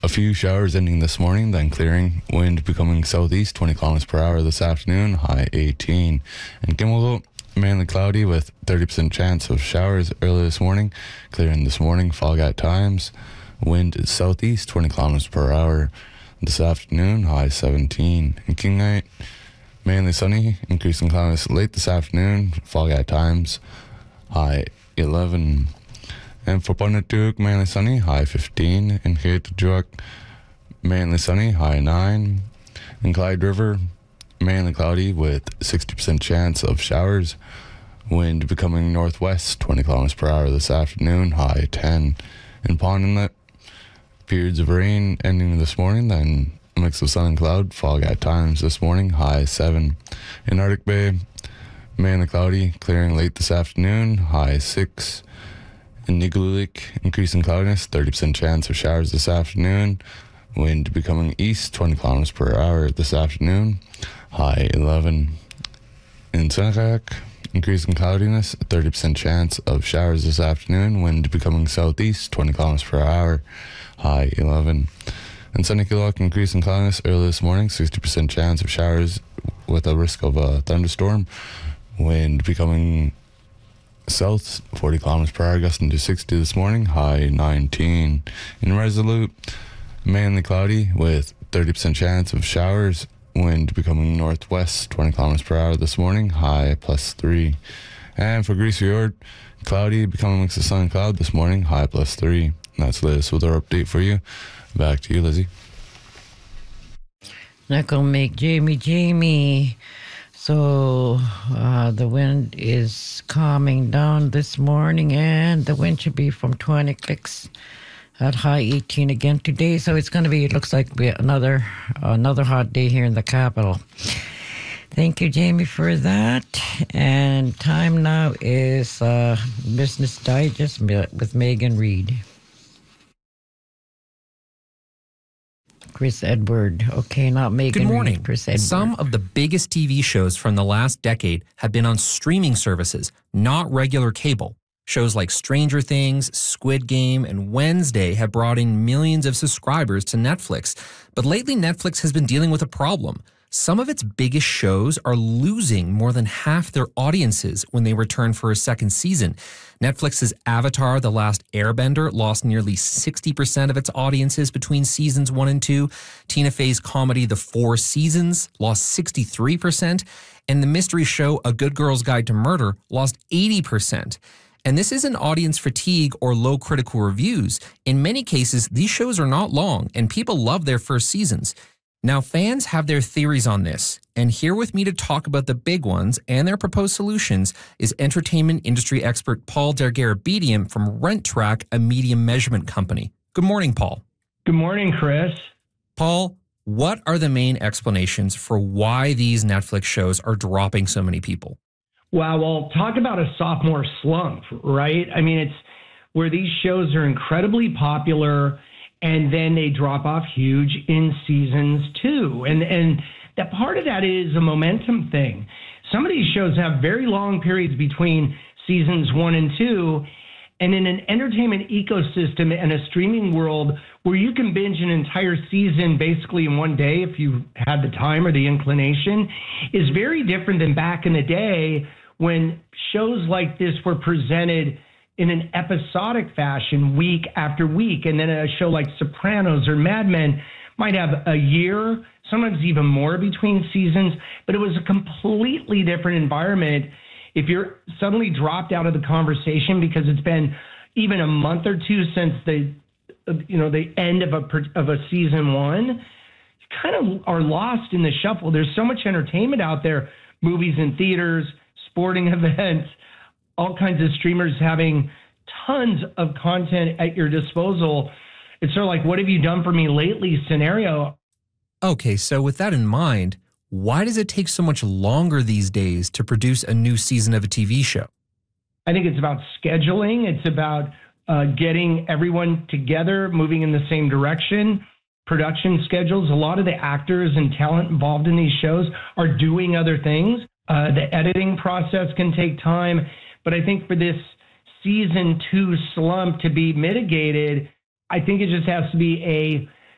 A few showers ending this morning, then clearing. Wind becoming southeast, 20 kilometers per hour this afternoon, high 18. In Gimmelville, mainly cloudy with 30% chance of showers early this morning. Clearing this morning, fog at times. Wind is southeast, 20 kilometers per hour this afternoon, high 17. In Kingnite, mainly sunny, increasing clouds late this afternoon, fog at times, high 11. And for Pontotoc, mainly sunny, high 15. In Kaitajuak, mainly sunny, high 9. In Clyde River, mainly cloudy with 60% chance of showers. Wind becoming northwest, 20 kilometers per hour this afternoon, high 10. In Pond Inlet, periods of rain ending this morning, then a mix of sun and cloud, fog at times this morning, high 7. In Arctic Bay, mainly cloudy, clearing late this afternoon, high 6. In Nigulik, increasing cloudiness, 30% chance of showers this afternoon. Wind becoming east, 20 kilometers per hour this afternoon, high 11. In Senecac, increasing cloudiness, 30% chance of showers this afternoon. Wind becoming southeast, 20 kilometers per hour, high 11. In Sunnykilock, increasing cloudiness early this morning, 60% chance of showers with a risk of a thunderstorm. Wind becoming south, 40 kilometers per hour, gusting to 60 this morning, high 19. In Resolute, mainly cloudy with 30% chance of showers. Wind becoming northwest, 20 kilometers per hour this morning, high +3. And for Greasy Fjord, cloudy, becoming a mix of sun and cloud this morning, high +3. And that's the latest weather update for you. Back to you, Lizzie. Not gonna make Jamie. So the wind is calming down this morning, and the wind should be from 20 clicks at high 18 again today. So it's going to be, it looks like another hot day here in the capital. Thank you, Jamie, for that. And time now is Business Digest with Megan Reid. Chris Edward. Okay, not Megan. Good morning. Reid, Chris Edward. Some of the biggest TV shows from the last decade have been on streaming services, not regular cable. Shows like Stranger Things, Squid Game, and Wednesday have brought in millions of subscribers to Netflix. But lately, Netflix has been dealing with a problem. Some of its biggest shows are losing more than half their audiences when they return for a second season. Netflix's Avatar: The Last Airbender lost nearly 60% of its audiences between seasons 1 and 2. Tina Fey's comedy The Four Seasons lost 63%. And the mystery show A Good Girl's Guide to Murder lost 80%. And this isn't audience fatigue or low critical reviews. In many cases, these shows are not long, and people love their first seasons. Now, fans have their theories on this, and here with me to talk about the big ones and their proposed solutions is entertainment industry expert Paul Dergarabedian from RentTrack, a media measurement company. Good morning, Paul. Good morning, Chris. Paul, what are the main explanations for why these Netflix shows are dropping so many people? Wow, well, talk about a sophomore slump, right? I mean, it's where these shows are incredibly popular and then they drop off huge in seasons 2. And that part of that is a momentum thing. Some of these shows have very long periods between seasons 1 and 2. And in an entertainment ecosystem and a streaming world where you can binge an entire season basically in one day if you had the time or the inclination is very different than back in the day when shows like this were presented in an episodic fashion week after week. And then a show like Sopranos or Mad Men might have a year, sometimes even more between seasons, but it was a completely different environment. If you're suddenly dropped out of the conversation because it's been even a month or two since the end of a season 1, you kind of are lost in the shuffle. There's so much entertainment out there, movies in theaters, sporting events, all kinds of streamers having tons of content at your disposal. It's sort of like, what have you done for me lately scenario. Okay, so with that in mind, why does it take so much longer these days to produce a new season of a TV show? I think it's about scheduling. It's about getting everyone together, moving in the same direction. Production schedules. A lot of the actors and talent involved in these shows are doing other things. The editing process can take time. But I think for this season 2 slump to be mitigated, I think it just has to be a